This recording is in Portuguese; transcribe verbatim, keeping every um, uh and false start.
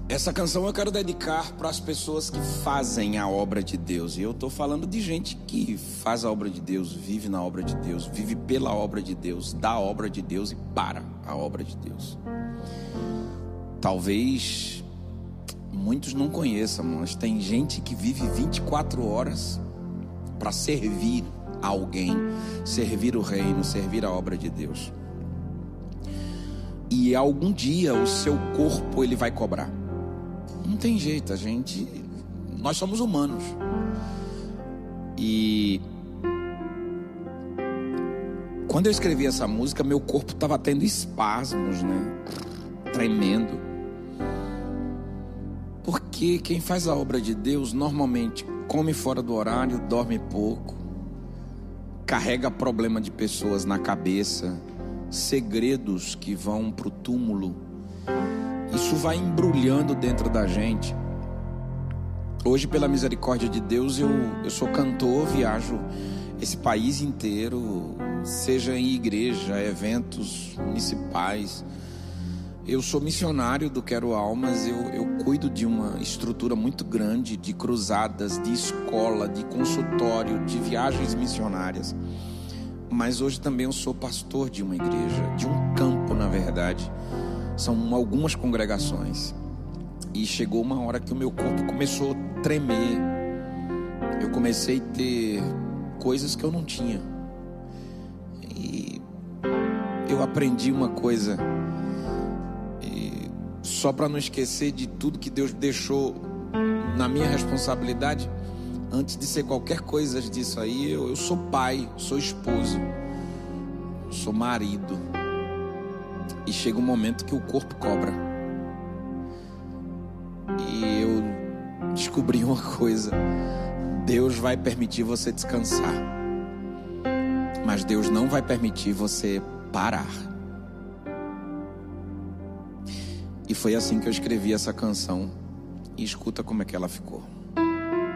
Essa canção eu quero dedicar para as pessoas que fazem a obra de Deus. E eu estou falando de gente que faz a obra de Deus, vive na obra de Deus, vive pela obra de Deus, da obra de Deus e para a obra de Deus. Talvez muitos não conheçam, mas tem gente que vive vinte e quatro horas para servir alguém, servir o reino, servir a obra de Deus. E algum dia o seu corpo ele vai cobrar. Não tem jeito, a gente, nós somos humanos. E quando eu escrevi essa música, meu corpo estava tendo espasmos, né? Tremendo. Porque quem faz a obra de Deus normalmente come fora do horário, dorme pouco, carrega problema de pessoas na cabeça, segredos que vão para o túmulo. Isso vai embrulhando dentro da gente. Hoje, pela misericórdia de Deus, eu, eu sou cantor, viajo esse país inteiro, seja em igreja, eventos municipais. Eu sou missionário do Quero Almas, eu, eu cuido de uma estrutura muito grande, de cruzadas, de escola, de consultório, de viagens missionárias. Mas hoje também eu sou pastor de uma igreja, de um campo, na verdade. São algumas congregações. E chegou uma hora que o meu corpo começou a tremer. Eu comecei a ter coisas que eu não tinha. E eu aprendi uma coisa. E só para não esquecer de tudo que Deus deixou na minha responsabilidade, antes de ser qualquer coisa disso aí, eu, eu sou pai, sou esposo, sou marido. E chega um momento que o corpo cobra. E eu descobri uma coisa: Deus vai permitir você descansar, mas Deus não vai permitir você parar. E foi assim que eu escrevi essa canção. E escuta como é que ela ficou.